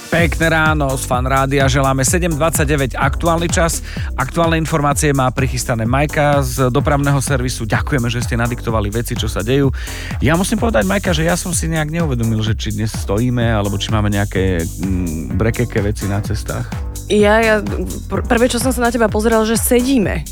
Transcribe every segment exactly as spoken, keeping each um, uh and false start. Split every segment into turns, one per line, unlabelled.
Pekné ráno z Fan Rádia, želáme sedem dvadsaťdeväť aktuálny čas. Aktuálne informácie má prichystané Majka z dopravného servisu. Ďakujeme, že ste nadiktovali veci, čo sa dejú. Ja musím povedať, Majka, že ja som si nejak neuvedomil, že či dnes stojíme, alebo či máme nejaké mm, brekeké veci na cestách.
Ja, ja pr- prvé, čo som sa na teba pozeral, že sedíme.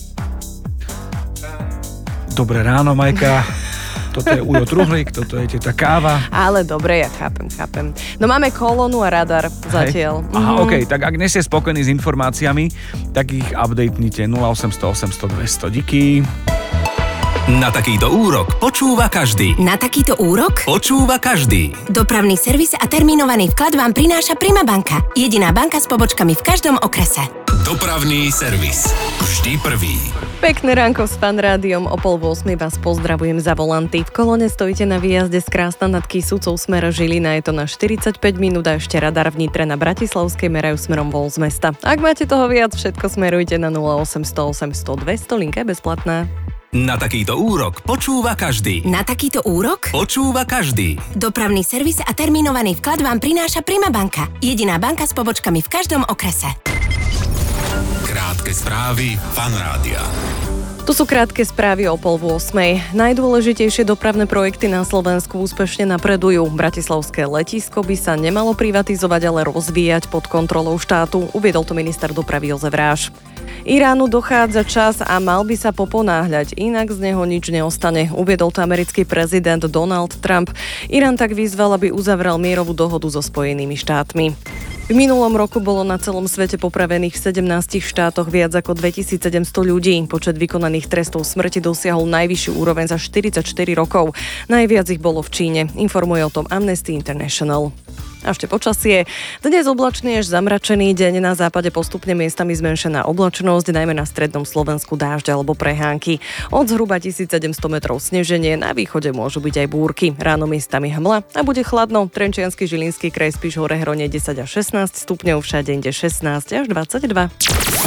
Dobré ráno, Majka. Toto je Ujo Truhlík, toto je teta Káva.
Ale dobre, ja chápem, chápem. No máme kolónu a radar zatiaľ.
Hej. Aha,
mm-hmm.
okej, okay, tak ak nie ste spokojní s informáciami, tak ich updatenite nula osemsto osemsto dvesto. Díky.
Na takýto úrok počúva každý.
Na takýto úrok
Počúva každý.
Dopravný servis a termínovaný vklad vám prináša Prima banka. Jediná banka s pobočkami v každom okrese.
Dopravný servis. Vždy prvý.
Pekné ránko s Fan Rádiom, o pol ôsmej vás pozdravujem za volanty. V kolone stojíte na výjazde z Krásna nad Kisúcou smer Žilina, je to na štyridsaťpäť minút a ešte radar v Nitre na Bratislavskej merajú smerom von z mesta. Ak máte toho viac, všetko smerujte na nula osemsto osemsto dvesto, linka je bezplatná.
Na takýto úrok počúva každý.
Na takýto úrok
Počúva každý.
Dopravný servis a termínovaný vklad vám prináša Prima banka. Jediná banka s pobočkami v každom okrese.
Krátke správy Fan Rádia.
Tu sú krátke správy o pol ôsmej. Najdôležitejšie dopravné projekty na Slovensku úspešne napredujú. Bratislavské letisko by sa nemalo privatizovať, ale rozvíjať pod kontrolou štátu, uviedol to minister dopravy Jozef Ráš. Iránu dochádza čas a mal by sa poponáhľať, inak z neho nič neostane, uviedol to americký prezident Donald Trump. Irán tak vyzval, aby uzavrel mierovú dohodu so Spojenými štátmi. V minulom roku bolo na celom svete popravených v sedemnástich štátoch viac ako dvetisícsedemsto ľudí. Počet vykonaných trestov smrti dosiahol najvyššiu úroveň za štyridsaťštyri rokov. Najviac ich bolo v Číne, informuje o tom Amnesty International. A ešte počasie. Dnes oblačný až zamračený deň, na západe postupne miestami zmenšená oblačnosť, najmä na strednom Slovensku dážď alebo prehánky. Od zhruba tisícsedemsto metrov sneženie, na východe môžu byť aj búrky. Ráno miestami hmla a bude chladno. Trenčiansky, Žilinský kraj, Spiš, Hore, Hronie desať až šestnásť stupňov, všade inde šestnásť až dvadsaťdva.